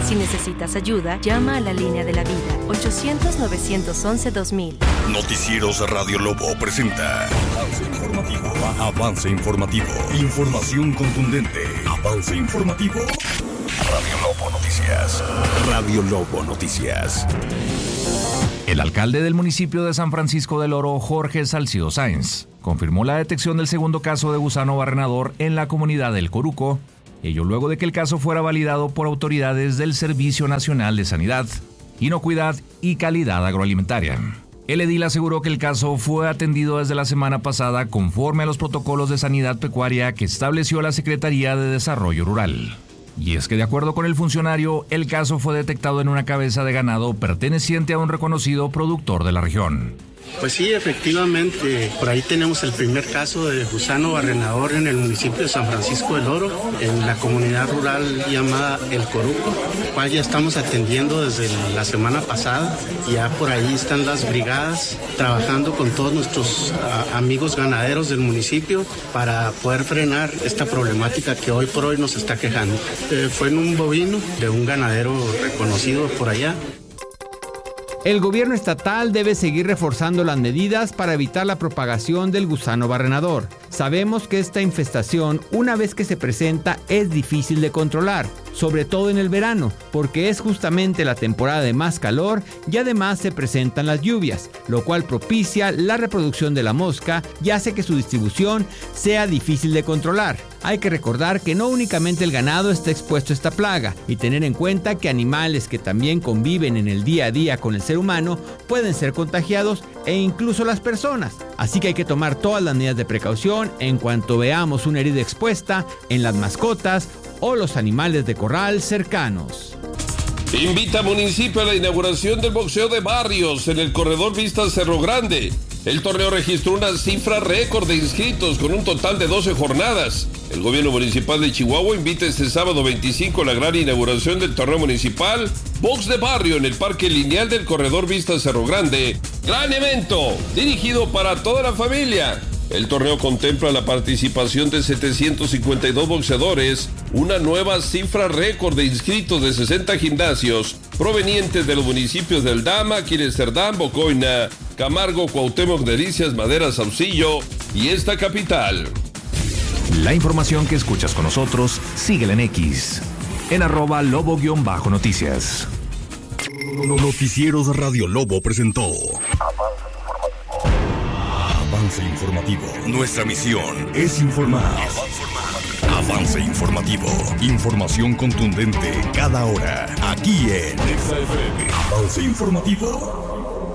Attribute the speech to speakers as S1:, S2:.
S1: Si necesitas ayuda, llama a la línea de la vida, 800-911-2000.
S2: Noticieros Radio Lobo presenta Avance Informativo. Avance Informativo. Información contundente. Avance Informativo. Radio Lobo Noticias. Radio Lobo Noticias.
S3: El alcalde del municipio de San Francisco del Oro, Jorge Salcido Sáenz, confirmó la detección del segundo caso de gusano barrenador en la comunidad del Coruco, ello luego de que el caso fuera validado por autoridades del Servicio Nacional de Sanidad, Inocuidad y Calidad Agroalimentaria. El edil aseguró que el caso fue atendido desde la semana pasada conforme a los protocolos de sanidad pecuaria que estableció la Secretaría de Desarrollo Rural. Y es que de acuerdo con el funcionario, el caso fue detectado en una cabeza de ganado perteneciente a un reconocido productor de la región.
S4: Pues sí, efectivamente, por ahí tenemos el primer caso de gusano barrenador en el municipio de San Francisco del Oro, en la comunidad rural llamada El Coruco, cual ya estamos atendiendo desde la semana pasada. Ya por ahí están las brigadas trabajando con todos nuestros amigos ganaderos del municipio para poder frenar esta problemática que hoy por hoy nos está quejando. Fue en un bovino de un ganadero reconocido por allá.
S5: El gobierno estatal debe seguir reforzando las medidas para evitar la propagación del gusano barrenador. Sabemos que esta infestación, una vez que se presenta, es difícil de controlar, sobre todo en el verano, porque es justamente la temporada de más calor y además se presentan las lluvias, lo cual propicia la reproducción de la mosca y hace que su distribución sea difícil de controlar. Hay que recordar que no únicamente el ganado está expuesto a esta plaga y tener en cuenta que animales que también conviven en el día a día con el ser humano pueden ser contagiados e incluso las personas. Así que hay que tomar todas las medidas de precaución en cuanto veamos una herida expuesta en las mascotas o los animales de corral cercanos.
S6: Invita municipio a la inauguración del boxeo de barrios en el corredor Vista Cerro Grande. El torneo registró una cifra récord de inscritos con un total de 12 jornadas. El gobierno municipal de Chihuahua invita este sábado 25 a la gran inauguración del torneo municipal Box de Barrio en el Parque Lineal del corredor Vista Cerro Grande. Gran evento, dirigido para toda la familia. El torneo contempla la participación de 752 boxeadores, una nueva cifra récord de inscritos de 60 gimnasios provenientes de los municipios de Aldama, Quiresterdán, Bocoina, Camargo, Cuauhtémoc, Delicias, Madera, Saucillo y esta capital.
S3: La información que escuchas con nosotros, síguela en X, en @lobo_noticias.
S2: Noticieros Radio Lobo presentó Avance Informativo. Nuestra misión es informar. Avance Informativo. Información contundente cada hora. Aquí en XFM. Avance Informativo.